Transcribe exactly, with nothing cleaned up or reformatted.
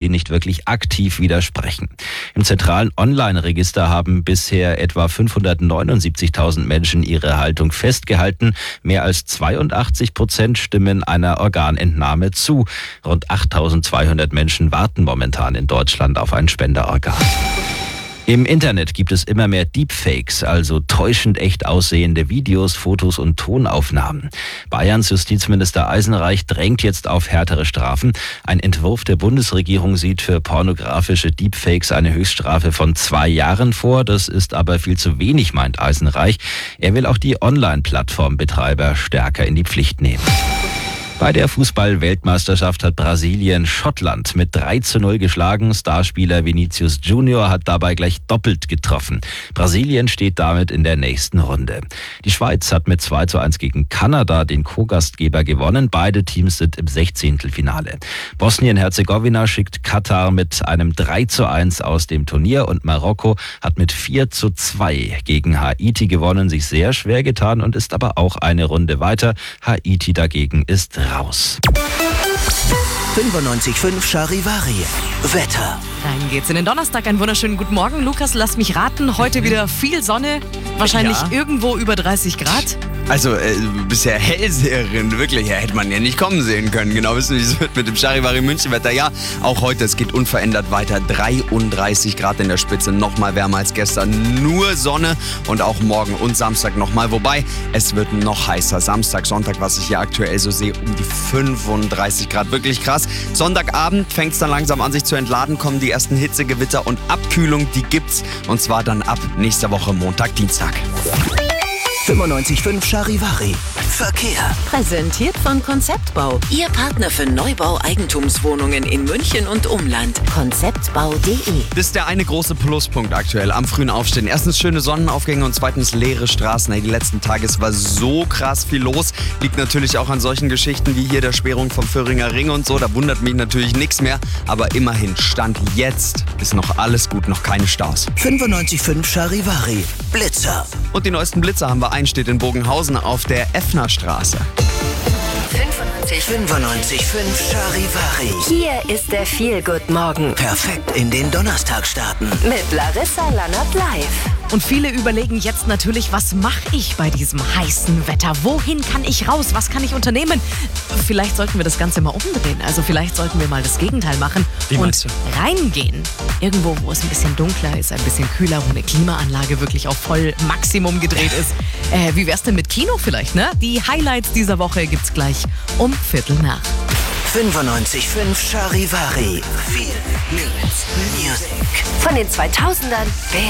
nicht wirklich aktiv widersprechen. Im zentralen Online-Register haben bisher etwa fünfhundertneunundsiebzigtausend Menschen ihre Haltung festgehalten. Mehr als zweiundachtzig Prozent stimmen einer Organentnahme zu. Rund achttausendzweihundert Menschen warten momentan in Deutschland auf ein Spenderorgan. Im Internet gibt es immer mehr Deepfakes, also täuschend echt aussehende Videos, Fotos und Tonaufnahmen. Bayerns Justizminister Eisenreich drängt jetzt auf härtere Strafen. Ein Entwurf der Bundesregierung sieht für pornografische Deepfakes eine Höchststrafe von zwei Jahren vor. Das ist aber viel zu wenig, meint Eisenreich. Er will auch die Online-Plattformbetreiber stärker in die Pflicht nehmen. Bei der Fußball-Weltmeisterschaft hat Brasilien Schottland mit drei zu null geschlagen. Starspieler Vinicius Junior hat dabei gleich doppelt getroffen. Brasilien steht damit in der nächsten Runde. Die Schweiz hat mit zwei zu eins gegen Kanada den Co-Gastgeber gewonnen. Beide Teams sind im Sechzehntelfinale. Bosnien-Herzegowina schickt Katar mit einem drei zu eins aus dem Turnier und Marokko hat mit vier zu zwei gegen Haiti gewonnen, sich sehr schwer getan und ist aber auch eine Runde weiter. Haiti dagegen ist raus. fünfundneunzig Komma fünf Charivari. Wetter. Dann geht's in den Donnerstag. Einen wunderschönen guten Morgen. Lukas, lass mich raten. Heute wieder viel Sonne. Wahrscheinlich Ja. irgendwo über dreißig Grad. Also, äh, du bist ja Hellseherin, wirklich. Ja, hätte man ja nicht kommen sehen können. Genau wissen, wie es wird mit dem Charivari Münchenwetter. Ja, auch heute, es geht unverändert weiter. dreiunddreißig Grad in der Spitze, nochmal wärmer als gestern. Nur Sonne und auch morgen und Samstag nochmal. Wobei, es wird noch heißer. Samstag, Sonntag, was ich hier aktuell so sehe, um die fünfunddreißig Grad. Wirklich krass. Sonntagabend fängt es dann langsam an, sich zu entladen, kommen die ersten Hitzegewitter und Abkühlung, die gibt's. Und zwar dann ab nächster Woche Montag, Dienstag. fünfundneunzig Komma fünf Charivari. Verkehr. Präsentiert von Konzeptbau. Ihr Partner für Neubau-Eigentumswohnungen in München und Umland. konzeptbau punkt de. Das ist der eine große Pluspunkt aktuell am frühen Aufstehen. Erstens schöne Sonnenaufgänge und zweitens leere Straßen. Hey, die letzten Tage, es war so krass viel los. Liegt natürlich auch an solchen Geschichten wie hier der Sperrung vom Föhringer Ring und so. Da wundert mich natürlich nichts mehr. Aber immerhin, Stand jetzt ist noch alles gut, noch keine Staus. fünfundneunzig Komma fünf Charivari. Blitzer. Und die neuesten Blitzer haben wir. Ein steht in Bogenhausen auf der Effnerstraße. fünfundneunzig Komma fünf Charivari. Hier ist der Feel-Good-Morgen Perfekt in den Donnerstag starten. mit Larissa Lannert live. Und viele überlegen jetzt natürlich, was mache ich bei diesem heißen Wetter? Wohin kann ich raus? Was kann ich unternehmen? Vielleicht sollten wir das Ganze mal umdrehen. Also vielleicht sollten wir mal das Gegenteil machen Wie und meinst du? reingehen. Irgendwo, wo es ein bisschen dunkler ist, ein bisschen kühler, wo eine Klimaanlage wirklich auf voll Maximum gedreht ist. Äh, wie wär's denn mit Kino vielleicht, ne? Die Highlights dieser Woche gibt's gleich um Viertel nach. fünfundneunzig Komma fünf Charivari. Viel Music. Von den zweitausendern